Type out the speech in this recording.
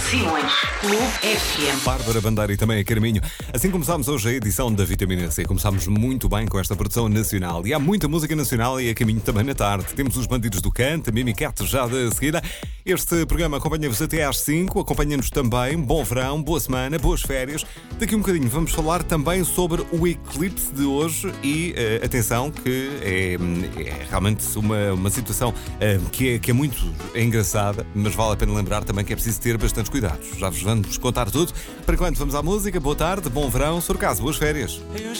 Simões, Clube FM. Bárbara Bandeira e também a Carminho. Assim começámos hoje a edição da Vitamina C. Começámos muito bem com esta produção nacional. E há muita música nacional e a caminho também na tarde. Temos os Bandidos do Canto, a Mimicat já de seguida. Este programa acompanha-vos até às 5. Acompanha-nos também. Bom verão, boa semana, boas férias. Daqui um bocadinho vamos falar também sobre o eclipse de hoje. E atenção que é realmente uma situação que é muito engraçada, mas vale a pena lembrar também que é preciso ter bastantes cuidados. Já vos vamos contar tudo. Para enquanto vamos à música. Boa tarde, bom verão, Sorcaso, boas férias.